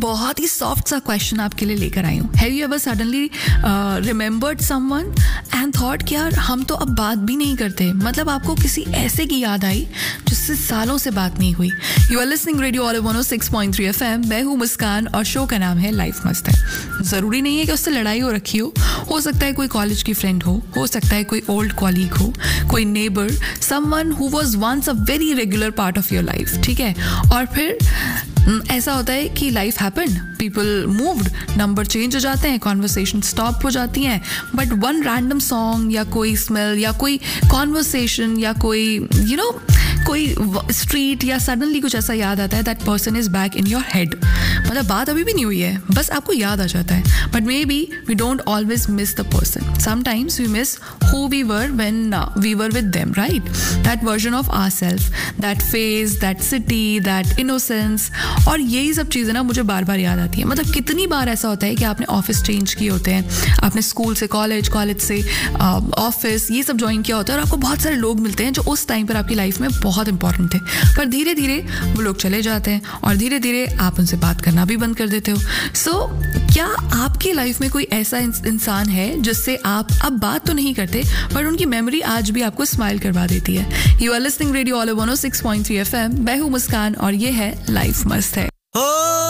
बहुत ही सॉफ्ट सा क्वेश्चन आपके लिए लेकर आई हूँ. Have you ever suddenly remembered someone and thought कि यार हम तो अब बात भी नहीं करते. मतलब आपको किसी ऐसे की याद आई जिससे सालों से बात नहीं हुई. You are listening radio all 106.3 FM. मैं हूँ मुस्कान और शो का नाम है लाइफ मस्त है. ज़रूरी नहीं है कि उससे लड़ाई हो रखी हो सकता है कोई कॉलेज की फ्रेंड हो सकता है कोई ओल्ड कॉलीग हो, कोई neighbour, someone who was once a very regular part of your life. ठीक है, और फिर ऐसा होता है कि life happened, people moved, number change हो जाते हैं, कॉन्वर्सेशन स्टॉप हो जाती हैं, बट वन रैंडम सॉन्ग या कोई स्मेल या कोई कॉन्वर्सेशन या कोई कोई स्ट्रीट या सडनली कुछ ऐसा याद आता है, that person is back in your head. मतलब बात अभी भी नहीं हुई है, बस आपको याद आ जाता है. But may be we don't always miss the person. Sometimes we miss who we were when we were with them, right? That version of ourselves, that phase, that city, that innocence. और यही सब चीज़ें ना मुझे बार बार याद आती है. मतलब कितनी बार ऐसा होता है कि आपने ऑफिस चेंज किए होते हैं, आपने स्कूल से कॉलेज से ऑफिस ये सब ज्वाइन किया होता है और आपको बहुत सारे लोग मिलते हैं जो उस टाइम पर आपकी लाइफ में बहुत इंपॉर्टेंट थे, पर धीरे धीरे वो लोग चले जाते हैं और धीरे धीरे आप उनसे बात करना भी बंद कर देते हो. सो क्या आपकी लाइफ में कोई ऐसा इंसान है जिससे आप अब बात तो नहीं करते पर उनकी मेमोरी आज भी आपको स्माइल करवा देती है? You are listening radio all 106.3 FM. मैं हूँ मुस्कान और ये है लाइफ मस्त है.